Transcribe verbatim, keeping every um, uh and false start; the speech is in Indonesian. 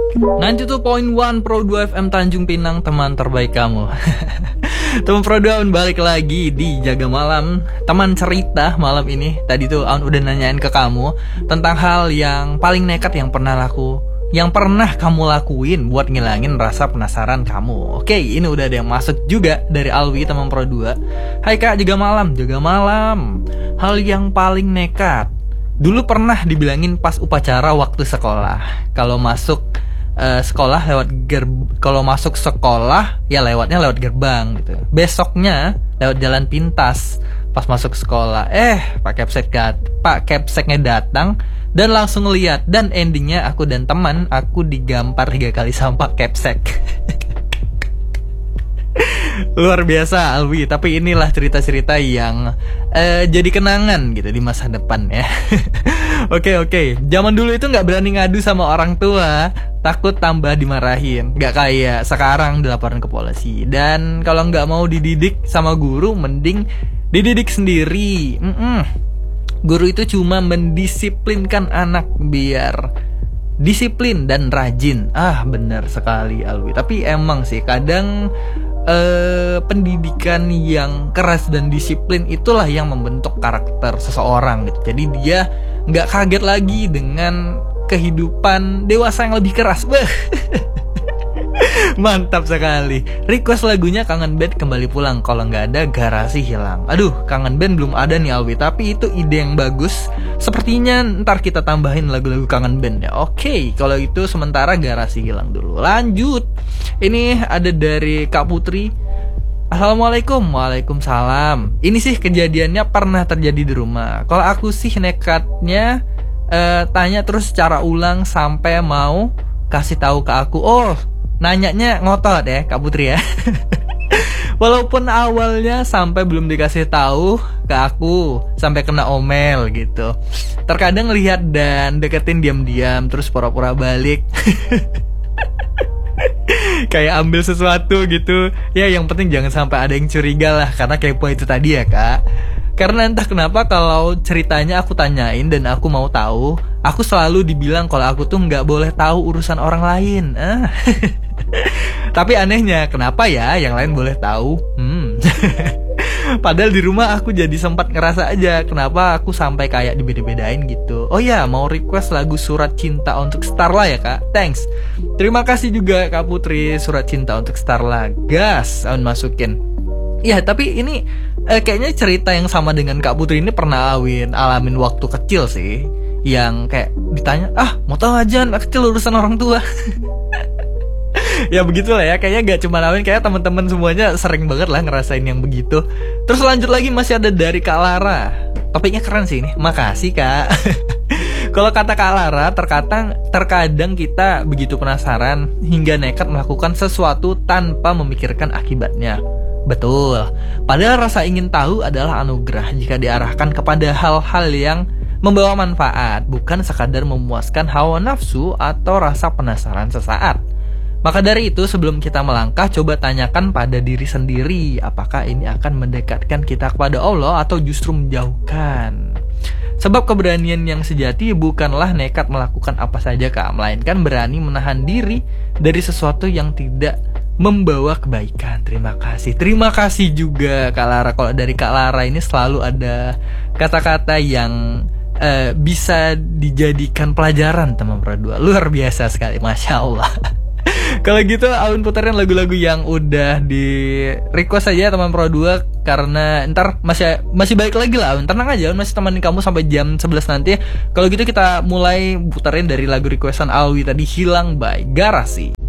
sembilan puluh dua koma satu Pro dua F M Tanjung Pinang, teman terbaik kamu. Teman Pro dua Aun balik lagi di Jaga Malam, teman cerita malam ini. Tadi tuh Aun udah nanyain ke kamu tentang hal yang paling nekat yang pernah laku Yang pernah kamu lakuin buat ngilangin rasa penasaran kamu. Oke, ini udah ada yang masuk juga dari Alwi, teman Pro dua. Hai Kak, Jaga Malam, Jaga Malam. Hal yang paling nekat dulu pernah dibilangin pas upacara waktu sekolah. Kalau masuk uh, sekolah lewat gerb kalau masuk sekolah ya lewatnya lewat gerbang gitu. Besoknya lewat jalan pintas. Pas masuk sekolah, eh Pak Kepsek Pak Kepseknya datang dan langsung lihat, dan endingnya aku dan teman aku digampar tiga kali sama Pak Kepsek. Luar biasa Alwi, tapi inilah cerita-cerita yang uh, jadi kenangan gitu di masa depan ya. Oke oke, zaman dulu itu nggak berani ngadu sama orang tua, takut tambah dimarahin. Nggak kayak sekarang dilaporin ke polisi. Dan kalau nggak mau dididik sama guru, mending dididik sendiri. Mm-mm. Guru itu cuma mendisiplinkan anak biar disiplin dan rajin. Ah benar sekali Alwi. Tapi emang sih kadang Uh, pendidikan yang keras dan disiplin itulah yang membentuk karakter seseorang gitu. Jadi dia nggak kaget lagi dengan kehidupan dewasa yang lebih keras. Mantap sekali. Request lagunya Kangen Band Kembali Pulang. Kalau nggak ada Garasi Hilang. Aduh, Kangen Band belum ada nih Alwi, tapi itu ide yang bagus. Sepertinya ntar kita tambahin lagu-lagu Kangen Band ya. Oke, kalau itu sementara Garasi Hilang dulu. Lanjut. Ini ada dari Kak Putri. Assalamualaikum. Waalaikumsalam. Ini sih kejadiannya pernah terjadi di rumah. Kalau aku sih nekatnya uh, tanya terus secara ulang sampai mau kasih tahu ke aku. Oh, nanyanya ngotot ya Kak Putri ya. Walaupun awalnya sampai belum dikasih tahu ke aku, sampai kena omel gitu. Terkadang lihat dan deketin diam-diam terus pura-pura balik. Kayak ambil sesuatu gitu. Ya yang penting jangan sampai ada yang curiga lah, karena kepo itu tadi ya Kak. Karena entah kenapa kalau ceritanya aku tanyain dan aku mau tahu, aku selalu dibilang kalau aku tuh nggak boleh tahu urusan orang lain. Ah. Tapi anehnya, kenapa ya yang lain boleh tahu? Hmm. Padahal di rumah aku jadi sempat ngerasa aja kenapa aku sampai kayak dibeda-bedain gitu. Oh ya, mau request lagu Surat Cinta untuk Starla ya Kak. Thanks. Terima kasih juga Kak Putri, Surat Cinta untuk Starla. Gas, Aun masukin. Ya, tapi ini eh, kayaknya cerita yang sama dengan Kak Putri ini pernah Awin alamin waktu kecil sih. Yang kayak ditanya, ah mau tahu aja anak kecil urusan orang tua. Ya begitulah ya, kayaknya gak cuma Awin, kayak teman-teman semuanya sering banget lah ngerasain yang begitu. Terus lanjut lagi, masih ada dari Kak Lara. Topiknya keren sih ini, makasih Kak. Kalau kata Kak Lara, terkadang, terkadang kita begitu penasaran hingga nekat melakukan sesuatu tanpa memikirkan akibatnya. Betul, padahal rasa ingin tahu adalah anugerah jika diarahkan kepada hal-hal yang membawa manfaat, bukan sekadar memuaskan hawa nafsu atau rasa penasaran sesaat. Maka dari itu, sebelum kita melangkah, coba tanyakan pada diri sendiri, apakah ini akan mendekatkan kita kepada Allah atau justru menjauhkan. Sebab keberanian yang sejati bukanlah nekat melakukan apa saja Kak, melainkan berani menahan diri dari sesuatu yang tidak membawa kebaikan. Terima kasih. Terima kasih juga Kak Lara. Kalau dari Kak Lara ini selalu ada kata-kata yang uh, bisa dijadikan pelajaran teman Pro dua. Luar biasa sekali, Masya Allah. Kalau gitu Aun puterin lagu-lagu yang udah di request aja teman Pro dua, karena ntar masih masih baik lagi lah Aun. Tenang aja, Aun masih temenin kamu sampai jam sebelas nanti. Kalau gitu kita mulai puterin dari lagu requestan Alwi tadi, Hilang by Garasi.